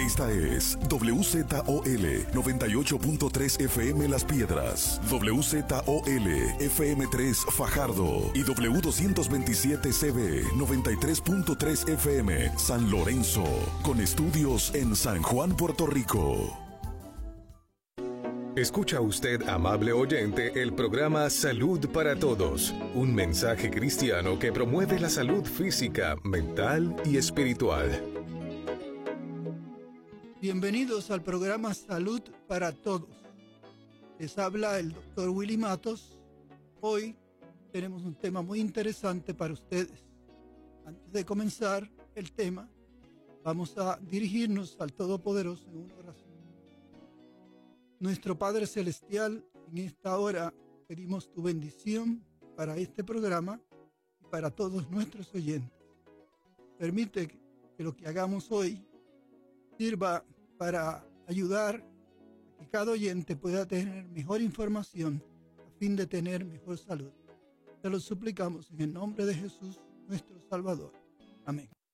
Esta es WZOL 98.3 FM Las Piedras, WZOL FM3 Fajardo y W227CB 93.3 FM San Lorenzo, con estudios en San Juan, Puerto Rico. Escucha usted, amable oyente, el programa Salud para Todos, un mensaje cristiano que promueve la salud física, mental y espiritual. Bienvenidos al programa Salud para Todos. Les habla el Dr. Willy Matos. Hoy tenemos un tema muy interesante para ustedes. Antes de comenzar el tema, vamos a dirigirnos al Todopoderoso en una oración. Nuestro Padre Celestial, en esta hora pedimos tu bendición para este programa y para todos nuestros oyentes. Permite que lo que hagamos hoy sirva para ayudar a que cada oyente pueda tener mejor información a fin de tener mejor salud. Te lo suplicamos en el nombre de Jesús, nuestro Salvador. Amén.